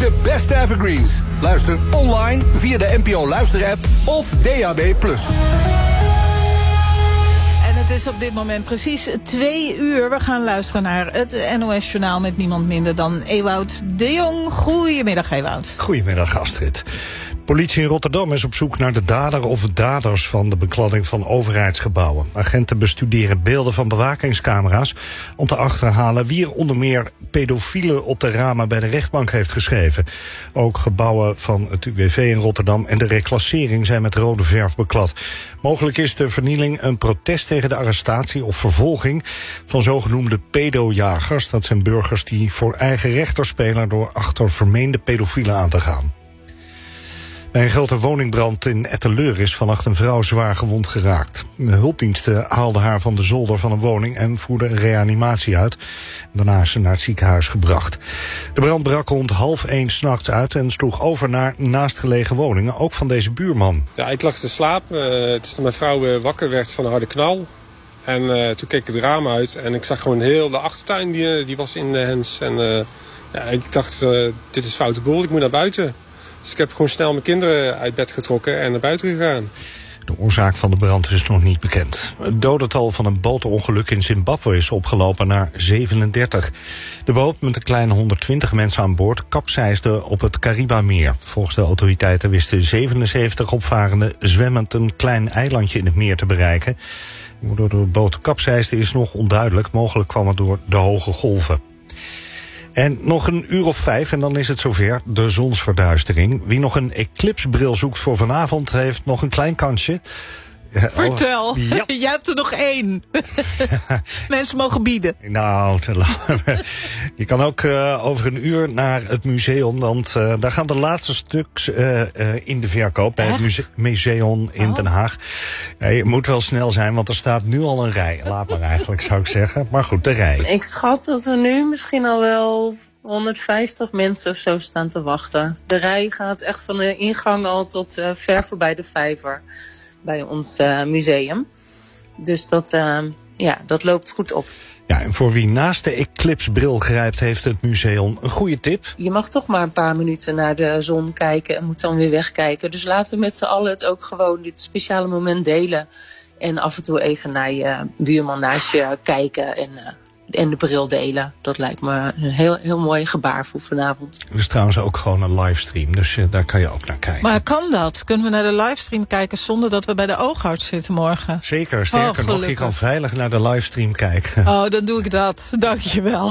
De beste evergreens. Luister online via de NPO Luisterapp of DAB+. Het is op dit moment precies 2 uur. We gaan luisteren naar het NOS-journaal met niemand minder dan Ewout de Jong. Goedemiddag, Ewout. Goedemiddag, Astrid. Politie in Rotterdam is op zoek naar de dader of daders van de bekladding van overheidsgebouwen. Agenten bestuderen beelden van bewakingscamera's om te achterhalen wie er onder meer pedofielen op de ramen bij de rechtbank heeft geschreven. Ook gebouwen van het UWV in Rotterdam en de reclassering zijn met rode verf beklad. Mogelijk is de vernieling een protest tegen de arrestatie of vervolging van zogenoemde pedojagers. Dat zijn burgers die voor eigen rechter spelen door achter vermeende pedofielen aan te gaan. Bij een grote woningbrand in Etteleur is vannacht een vrouw zwaar gewond geraakt. De hulpdiensten haalden haar van de zolder van een woning en voerden een reanimatie uit. Daarna is ze naar het ziekenhuis gebracht. De brand brak rond 12:30 's nachts uit en sloeg over naar naastgelegen woningen, ook van deze buurman. Ja, ik lag te slapen. Het is dat mijn vrouw wakker werd van een harde knal. En toen keek ik het raam uit en ik zag gewoon heel de achtertuin die was in de hens. En ik dacht, dit is foute boel, ik moet naar buiten. Dus ik heb gewoon snel mijn kinderen uit bed getrokken en naar buiten gegaan. De oorzaak van de brand is nog niet bekend. Het dodental van een bootongeluk in Zimbabwe is opgelopen naar 37. De boot met een kleine 120 mensen aan boord kapseisde op het Karibameer. Volgens de autoriteiten wisten 77 opvarenden zwemmend een klein eilandje in het meer te bereiken. Waardoor de boot kapseisde is nog onduidelijk. Mogelijk kwam het door de hoge golven. En nog een uur of 5 en dan is het zover, de zonsverduistering. Wie nog een eclipsebril zoekt voor vanavond heeft nog een klein kansje. Vertel, ja. Jij hebt er nog 1. Mensen mogen bieden. Nou, je kan ook over een uur naar het museum, want daar gaan de laatste stuks in de verkoop bij het museum in Den Haag. Ja, je moet wel snel zijn, want er staat nu al een rij. Laat maar eigenlijk, zou ik zeggen. Maar goed, de rij. Ik schat dat er nu misschien al wel 150 mensen of zo staan te wachten. De rij gaat echt van de ingang al tot ver voorbij de vijver bij ons museum. Dus dat loopt goed op. Ja, en voor wie naast de eclipsebril grijpt, heeft het museum een goede tip. Je mag toch maar een paar minuten naar de zon kijken en moet dan weer wegkijken. Dus laten we met z'n allen het ook gewoon dit speciale moment delen. En af en toe even naar je buurman naast je kijken en de bril delen. Dat lijkt me een heel mooi gebaar voor vanavond. Er is trouwens ook gewoon een livestream, dus daar kan je ook naar kijken. Maar kan dat? Kunnen we naar de livestream kijken zonder dat we bij de oogarts zitten morgen? Zeker, sterker nog, je kan veilig naar de livestream kijken. Oh, dan doe ik dat. Dank je wel.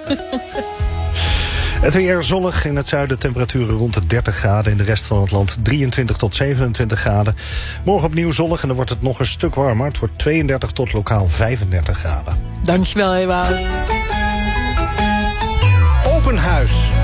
Het weer zonnig, in het zuiden temperaturen rond de 30 graden. In de rest van het land 23 tot 27 graden. Morgen opnieuw zonnig en dan wordt het nog een stuk warmer. Het wordt 32 tot lokaal 35 graden. Dankjewel, Ewout. Open Huis.